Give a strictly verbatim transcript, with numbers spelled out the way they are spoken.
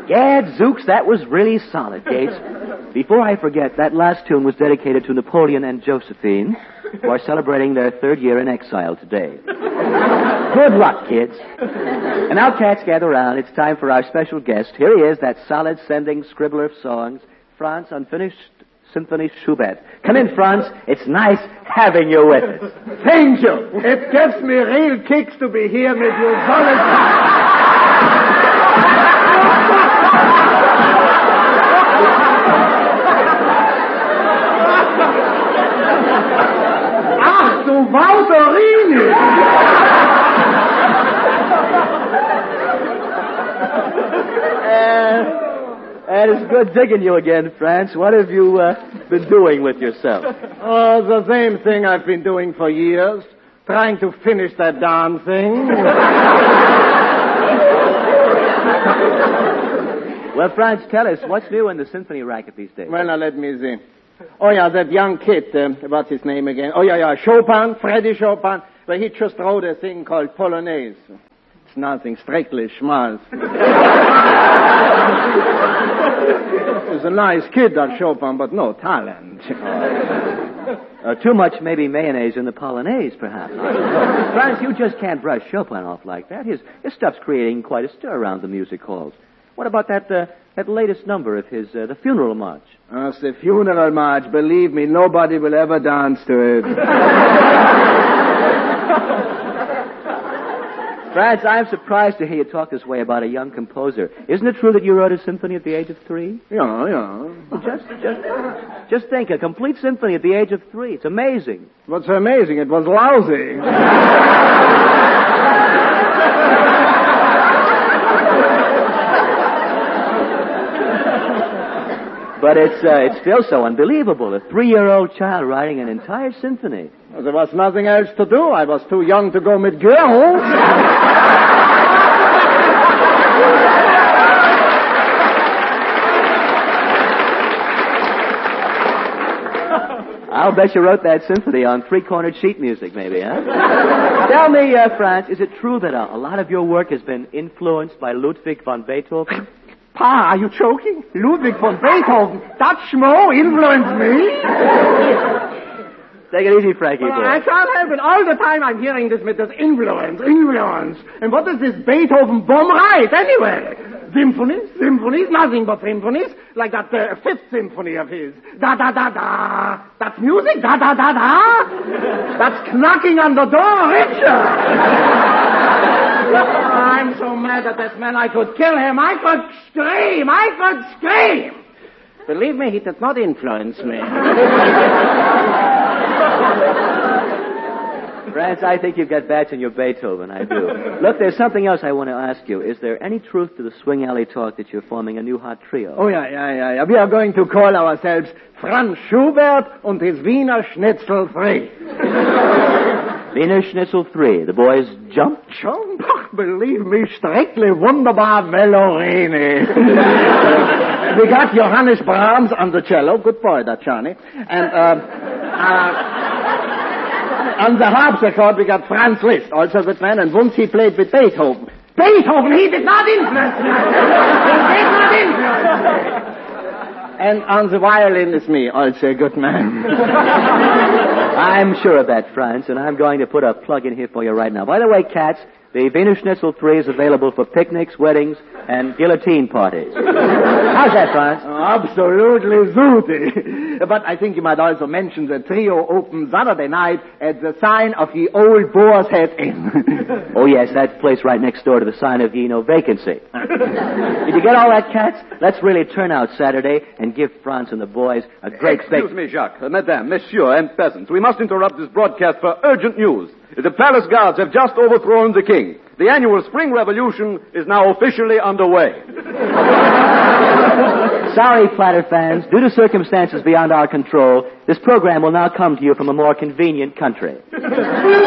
Gadzooks, that was really solid, Gates. Before I forget, that last tune was dedicated to Napoleon and Josephine, who are celebrating their third year in exile today. Good luck, kids. And now, cats, gather around. It's time for our special guest. Here he is, that solid sending scribbler of songs, Franz Unfinished Symphony Schubert. Come in, Franz. It's nice having you with us. Thank you. It gives me real kicks to be here with you solid. Ach, du Walterini! uh, and it's good digging you again, Franz. What have you uh, been doing with yourself? Oh, the same thing I've been doing for years. Trying to finish that darn thing. Well, Franz, tell us, what's new in the symphony racket these days? Well, now, let me see. Oh, yeah, that young kid, uh, what's his name again? Oh, yeah, yeah, Chopin, Freddy Chopin. Well, he just wrote a thing called Polonaise. It's nothing, strictly schmaltz. He's a nice kid, that Chopin, but no talent. Uh, too much, maybe, mayonnaise in the Polonaise, perhaps. Franz, you just can't brush Chopin off like that. His, his stuff's creating quite a stir around the music halls. What about that uh, that latest number of his, uh, the Funeral March? Oh, it's the Funeral March. Believe me, nobody will ever dance to it. Franz, I'm surprised to hear you talk this way about a young composer. Isn't it true that you wrote a symphony at the age of three? Yeah, yeah. Well, just, just, just think, a complete symphony at the age of three. It's amazing. What's amazing? It was lousy. But it's uh, it's still so unbelievable. A three-year-old child writing an entire symphony. Well, there was nothing else to do. I was too young to go with girls. I'll bet you wrote that symphony on three-cornered sheet music, maybe, huh? Tell me, uh, Franz, is it true that uh, a lot of your work has been influenced by Ludwig van Beethoven? Pa, are you joking? Ludwig von Beethoven, that schmo influenced me? Take it easy, Frankie boy. Well, I can't help it. All the time I'm hearing this with this influence, influence. And what does this Beethoven bomb write, anyway? Symphonies, symphonies, nothing but symphonies. Like that uh, fifth symphony of his. Da-da-da-da. That's music, da-da-da-da. That's knocking on the door, Richard. I'm so mad at this man, I could kill him. I could scream. I could scream. Believe me, he did not influence me. Franz, I think you've got bats in your Beethoven, I do. Look, there's something else I want to ask you. Is there any truth to the Swing Alley talk that you're forming a new hot trio? Oh, yeah, yeah, yeah, yeah. We are going to call ourselves Franz Schubert und his Wiener Schnitzel three. Wiener Schnitzel three. The boys jump? Jump? Believe me, strictly wunderbar Vellorini. We got Johannes Brahms on the cello. Good boy, that Johnny. And, uh, uh, on the harpsichord, we got Franz Liszt, also good man, and once he played with Beethoven. Beethoven, he did not influence me. He did not influence me. And on the violin is me, also a good man. I'm sure of that, Franz, and I'm going to put a plug in here for you right now. By the way, cats, the Wiener Schnitzel three is available for picnics, weddings, and guillotine parties. How's that, Franz? Oh, absolutely zooty. But I think you might also mention the trio opens Saturday night at the sign of the Old Boar's Head Inn. Oh, yes, that place right next door to the sign of the no vacancy. Did you get all that, cats? Let's really turn out Saturday and give Franz and the boys a great... Excuse me, Jacques. Uh, Madame, Monsieur, and peasants. We must interrupt this broadcast for urgent news. The palace guards have just overthrown the king. The annual spring revolution is now officially underway. Sorry, Platter fans. Due to circumstances beyond our control, this program will now come to you from a more convenient country.